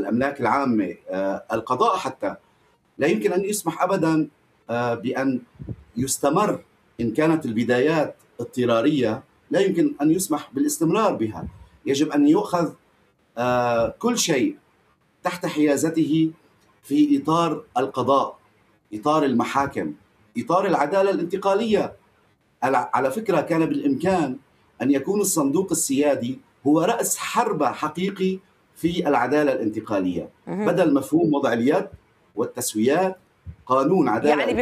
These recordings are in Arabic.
الأملاك العامة، القضاء حتى لا يمكن أن يسمح أبدا بأن يستمر. إن كانت البدايات اضطرارية لا يمكن أن يسمح بالاستمرار بها. يجب أن يؤخذ كل شيء تحت حيازته في إطار القضاء، إطار المحاكم، إطار العدالة الانتقالية. على فكرة كان بالإمكان أن يكون الصندوق السيادي هو رأس حربة حقيقي في العدالة الانتقالية، بدل مفهوم وضع اليد والتسويات. قانون عدالة يعني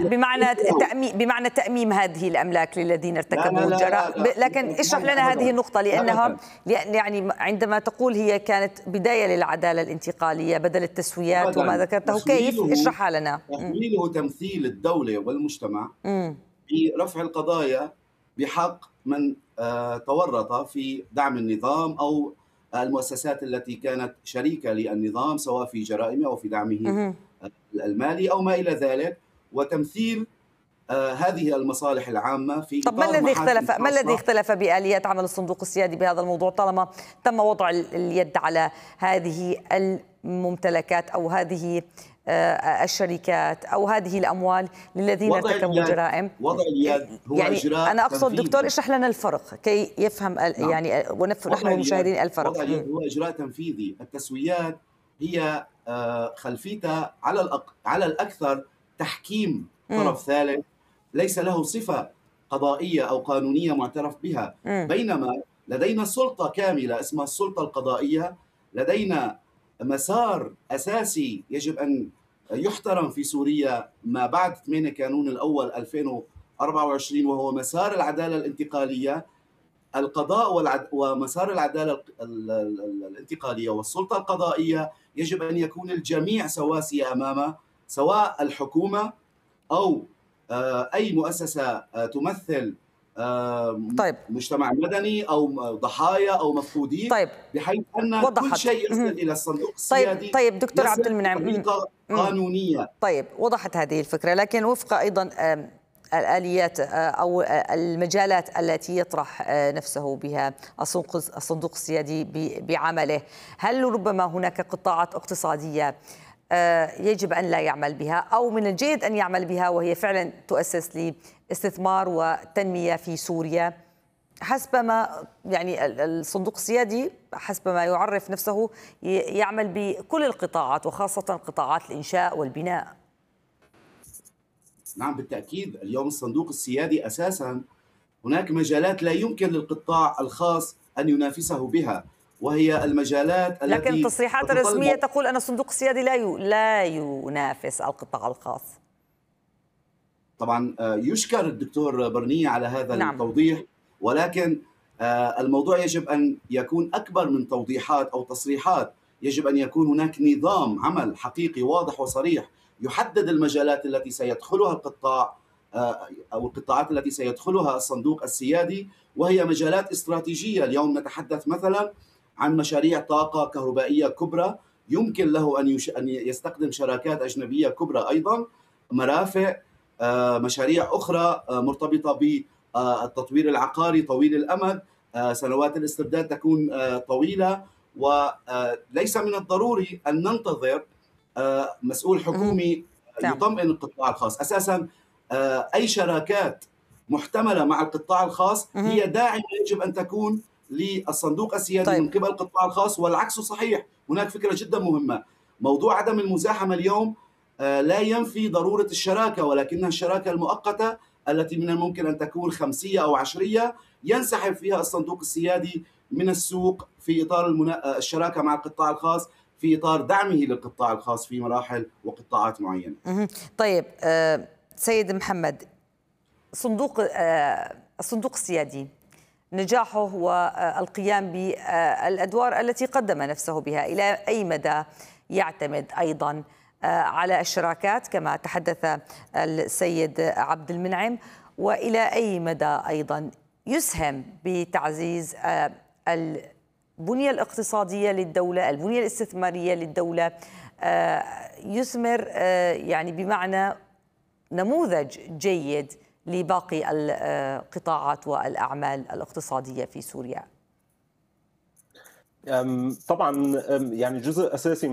بمعنى تأميم هذه الأملاك للذين ارتكبوا الجرائم. لكن اشرح لنا هذه النقطة، لأنها يعني عندما تقول هي كانت بداية للعدالة الانتقالية بدل التسويات وما ذكرته، كيف؟ اشرحها لنا. تحويله تمثيل الدولة والمجتمع برفع القضايا بحق من تورط في دعم النظام أو المؤسسات التي كانت شريكة للنظام، سواء في جرائمه أو في دعمه المالي أو ما إلى ذلك، وتمثيل هذه المصالح العامة في طب ما الذي اختلف بآليات عمل الصندوق السيادي بهذا الموضوع طالما تم وضع اليد على هذه الممتلكات أو هذه الشركات أو هذه الأموال للذين ارتكبوا جرائم؟ وضع اليد هو يعني إجراء أنا أقصد تنفيذي. دكتور اشرح لنا الفرق كي يفهم يعني ونحن المشاهدين الفرق. وضع اليد هو إجراء تنفيذي. التسويات هي خلفيتها على الأكثر تحكيم طرف ثالث ليس له صفة قضائية أو قانونية معترف بها، بينما لدينا سلطة كاملة اسمها السلطة القضائية. لدينا مسار أساسي يجب أن يحترم في سوريا ما بعد 8 كانون الأول 2024، وهو مسار العدالة الانتقالية. القضاء ومسار العدالة الانتقالية والسلطة القضائية يجب أن يكون الجميع سواسية أمامه، سواء الحكومة أو أي مؤسسة تمثل مجتمع مدني أو ضحايا أو مفقودين، بحيث أن كل شيء يصل إلى الصندوق السيادي. طيب دكتور عبد المنعم، بطريقة قانونية. طيب وضحت هذه الفكرة، لكن وفق أيضا الآليات أو المجالات التي يطرح نفسه بها الصندوق السيادي بعمله، هل ربما هناك قطاعات اقتصادية يجب أن لا يعمل بها أو من الجيد أن يعمل بها وهي فعلا تؤسس لاستثمار وتنمية في سوريا؟ حسب ما يعني الصندوق السيادي حسب ما يعرف نفسه يعمل بكل القطاعات وخاصة قطاعات الإنشاء والبناء. نعم بالتأكيد. اليوم الصندوق السيادي أساسا هناك مجالات لا يمكن للقطاع الخاص أن ينافسه بها، وهي المجالات التي لكن التصريحات الرسمية تقول أن الصندوق السيادي لا ينافس القطاع الخاص. طبعا يشكر الدكتور برنية على هذا التوضيح، ولكن الموضوع يجب أن يكون أكبر من توضيحات أو تصريحات. يجب أن يكون هناك نظام عمل حقيقي واضح وصريح يحدد المجالات التي سيدخلها القطاع أو القطاعات التي سيدخلها الصندوق السيادي، وهي مجالات استراتيجية. اليوم نتحدث مثلا عن مشاريع طاقة كهربائية كبرى، يمكن له أن يستخدم شراكات أجنبية كبرى، أيضا مرافق، مشاريع أخرى مرتبطة بالتطوير العقاري طويل الأمد. سنوات الاسترداد تكون طويلة، وليس من الضروري أن ننتظر مسؤول حكومي يطمئن القطاع الخاص. أساسا أي شراكات محتملة مع القطاع الخاص هي داعمة يجب أن تكون للصندوق السيادي من قبل القطاع الخاص، والعكس صحيح. هناك فكرة جدا مهمة، موضوع عدم المزاحمة اليوم لا ينفي ضرورة الشراكة، ولكنها الشراكة المؤقتة التي من الممكن أن تكون 5 أو 10 ينسحب فيها الصندوق السيادي من السوق في إطار الشراكة مع القطاع الخاص، في إطار دعمه للقطاع الخاص في مراحل وقطاعات معينة. طيب سيد محمد، الصندوق السيادي نجاحه والقيام بالأدوار التي قدم نفسه بها إلى أي مدى يعتمد أيضا على الشراكات كما تحدث السيد عبد المنعم، وإلى أي مدى أيضا يسهم بتعزيز البنية الاقتصادية للدولة، البنية الاستثمارية للدولة، يثمر يعني بمعنى نموذج جيد لباقي القطاعات والأعمال الاقتصادية في سوريا؟ طبعا يعني جزء أساسي